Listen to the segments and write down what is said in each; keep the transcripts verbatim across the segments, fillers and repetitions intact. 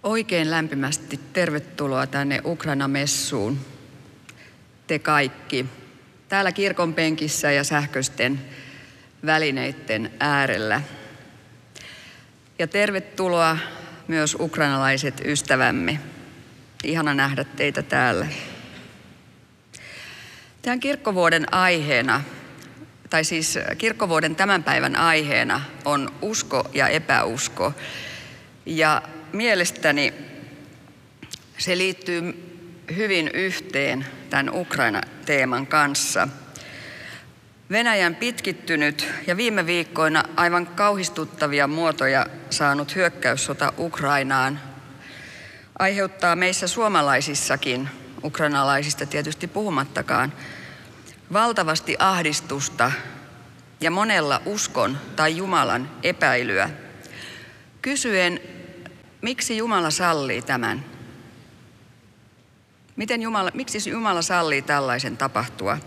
Oikein lämpimästi tervetuloa tänne Ukraina-messuun, te kaikki, täällä kirkon penkissä ja sähköisten välineiden äärellä. Ja tervetuloa myös ukrainalaiset ystävämme. Ihana nähdä teitä täällä. Tämän kirkkovuoden aiheena, tai siis kirkkovuoden tämän päivän aiheena on usko ja epäusko. Ja mielestäni se liittyy hyvin yhteen tämän Ukraina-teeman kanssa. Venäjän pitkittynyt ja viime viikkoina aivan kauhistuttavia muotoja saanut hyökkäyssota Ukrainaan aiheuttaa meissä suomalaisissakin, ukrainalaisista tietysti puhumattakaan, valtavasti ahdistusta ja monella uskon tai Jumalan epäilyä. Kysyen, miksi Jumala sallii tämän? Miten Jumala, miksi Jumala sallii tällaisen tapahtua?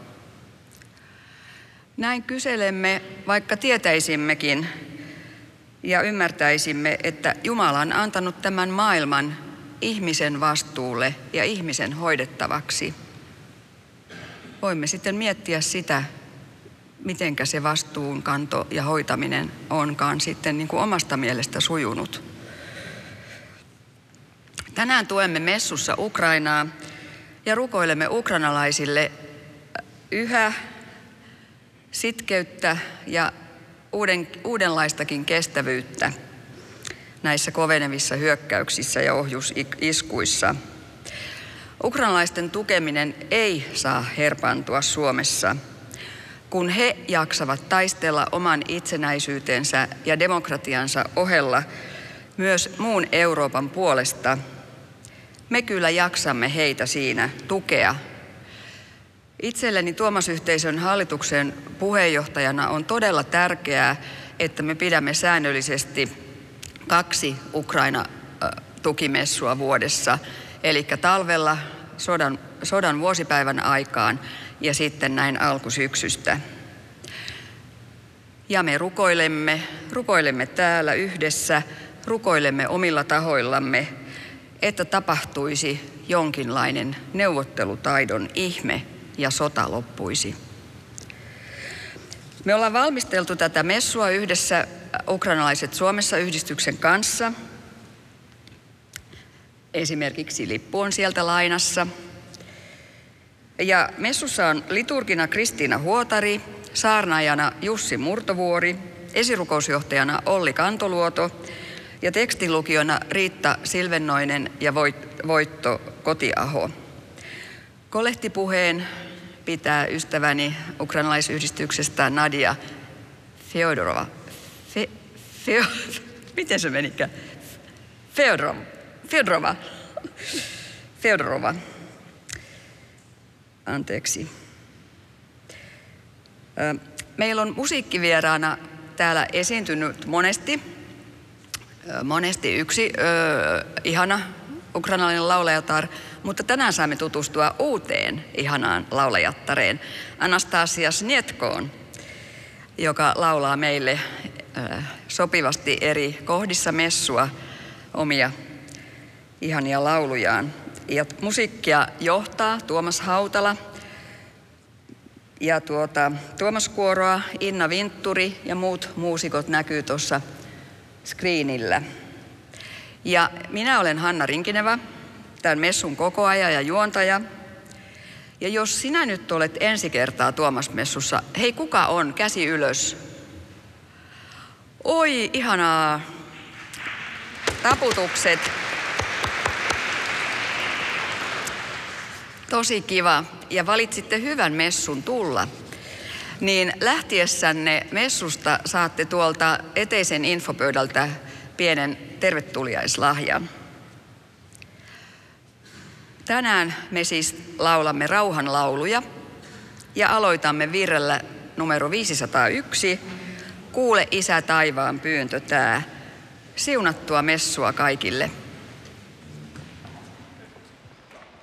Näin kyselemme, vaikka tietäisimmekin ja ymmärtäisimme, että Jumala on antanut tämän maailman ihmisen vastuulle ja ihmisen hoidettavaksi. Voimme sitten miettiä sitä, mitenkä se vastuunkanto ja hoitaminen onkaan sitten niin kuin omasta mielestä sujunut. Tänään tuemme messussa Ukrainaa ja rukoilemme ukrainalaisille yhä sitkeyttä ja uuden, uudenlaistakin kestävyyttä näissä kovenevissa hyökkäyksissä ja ohjusiskuissa. Ukrainalaisten tukeminen ei saa herpaantua Suomessa, kun he jaksavat taistella oman itsenäisyytensä ja demokratiansa ohella myös muun Euroopan puolesta. Me kyllä jaksamme heitä siinä tukea. Itselleni Tuomas-yhteisön hallituksen puheenjohtajana on todella tärkeää, että me pidämme säännöllisesti kaksi Ukraina-tukimessua vuodessa, eli talvella sodan, sodan vuosipäivän aikaan ja sitten näin alkusyksystä. Ja me rukoilemme, rukoilemme täällä yhdessä, rukoilemme omilla tahoillamme, että tapahtuisi jonkinlainen neuvottelutaidon ihme ja sota loppuisi. Me ollaan valmisteltu tätä messua yhdessä Ukrainalaiset Suomessa -yhdistyksen kanssa. Esimerkiksi lippu on sieltä lainassa. Ja messussa on liturgina Kristiina Huotari, saarnaajana Jussi Murtovuori, esirukousjohtajana Olli Kantoluoto ja tekstinlukijoina Riitta Silvennoinen ja Voitto Kotiaho. Kolehtipuheen pitää ystäväni ukrainalaisyhdistyksestä Nadia Feodorova. Fe, Feo, miten se menikään? Feodorova. Feodorova. Feodorova. Anteeksi. Meillä on musiikkivieraana täällä esiintynyt monesti, monesti yksi ö, ihana ukrainalainen laulajatar, mutta tänään saamme tutustua uuteen ihanaan laulajattareen, Anastasia Snietkoon, joka laulaa meille ö, sopivasti eri kohdissa messua omia ihania laulujaan. Ja musiikkia johtaa Tuomas Hautala ja tuota, Tuomas Kuoroa, Inna Vintturi ja muut muusikot näkyy tuossa screenillä. Ja minä olen Hanna Rinkinevä, tämän messun kokoaja ja juontaja. Ja jos sinä nyt olet ensi kertaa Tuomas-messussa, hei kuka on? Käsi ylös. Oi, ihanaa. Taputukset. Tosi kiva. Ja valitsitte hyvän messun tulla. Niin lähtiessänne messusta saatte tuolta eteisen infopöydältä pienen tervetuliaislahjan. Tänään me siis laulamme rauhanlauluja ja aloitamme virrellä numero viisisataayksi. Kuule Isä taivaan pyyntö tää. Siunattua messua kaikille.